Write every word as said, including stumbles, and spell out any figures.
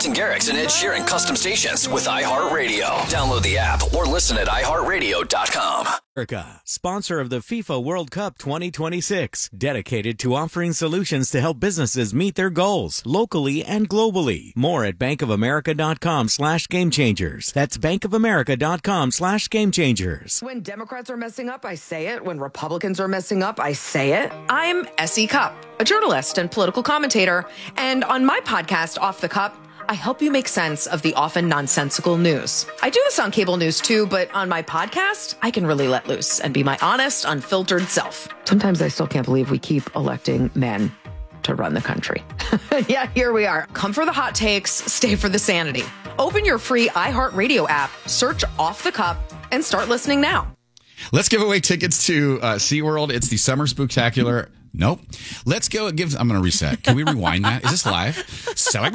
Martin Garrix and Ed Sheeran custom stations with iHeartRadio. Download the app or listen at i heart radio dot com. America, sponsor of the FIFA World Cup twenty twenty-six, dedicated to offering solutions to help businesses meet their goals locally and globally. More at bankofamerica.com slash game changers. That's bankofamerica.com slash game changers. When Democrats are messing up, I say it. When Republicans are messing up, I say it. I'm Essie Cupp, a journalist and political commentator. And on my podcast, Off the Cup, I help you make sense of the often nonsensical news. I do this on cable news too, but on my podcast, I can really let loose and be my honest, unfiltered self. Sometimes I still can't believe we keep electing men to run the country. Yeah, here we are. Come for the hot takes, stay for the sanity. Open your free iHeartRadio app, search Off the Cup, and start listening now. Let's give away tickets to uh, SeaWorld. It's the Summer Spooktacular. Nope. Let's go. Give. I'm going to reset. Can we rewind that? Is this live? Celebrate.